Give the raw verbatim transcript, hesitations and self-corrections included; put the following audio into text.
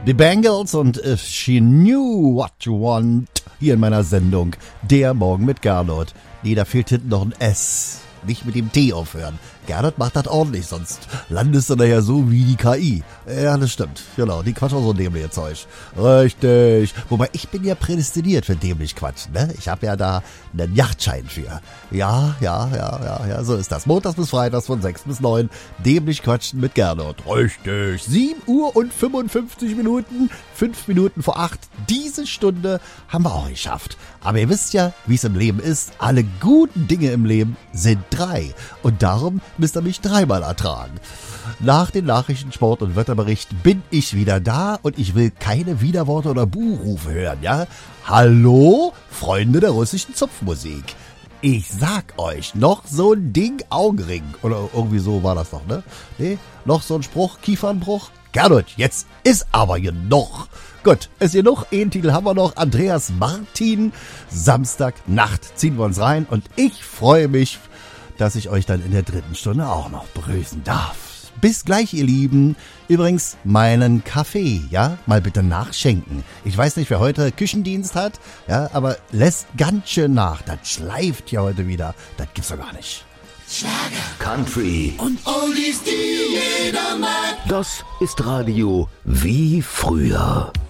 The Bangles und If She Knew What You Want hier in meiner Sendung Der Morgen mit Gernot. Nee, da fehlt hinten noch ein S. Nicht mit dem T aufhören. Gernot macht das ordentlich, sonst landest du nachher so wie die K I. Ja, das stimmt. Genau, die quatschen so dämliche Zeug. Richtig. Wobei, ich bin ja prädestiniert für dämlich Quatschen, ne? Ich habe ja da einen Yachtschein für. Ja, ja, ja, ja, ja, so ist das. Montags bis Freitags von sechs bis neun. Dämlich quatschen mit Gernot. Richtig. sieben Uhr und fünfundfünfzig Minuten. fünf Minuten vor acht. Diese Stunde haben wir auch geschafft. Aber ihr wisst ja, wie es im Leben ist. Alle guten Dinge im Leben sind drei. Und darum müsst ihr mich dreimal ertragen. Nach den Nachrichten, Sport und Wetterbericht bin ich wieder da und ich will keine Widerworte oder Buhrufe hören, ja? Hallo, Freunde der russischen Zupfmusik. Ich sag euch, noch so ein Ding Augenring. Oder irgendwie so war das doch, ne? Nee, noch so ein Spruch, Kiefernbruch. Gernot, jetzt ist aber genug. Gut, ist genug. Einen Titel haben wir noch. Andreas Martin. Samstagnacht ziehen wir uns rein und ich freue mich, dass ich euch dann in der dritten Stunde auch noch begrüßen darf. Bis gleich, ihr Lieben. Übrigens, meinen Kaffee, ja, mal bitte nachschenken. Ich weiß nicht, wer heute Küchendienst hat, ja, aber lässt ganz schön nach. Das schleift ja heute wieder. Das gibt's doch gar nicht. Schlager, Country und Oldies, die jeder mag. Das ist Radio wie früher.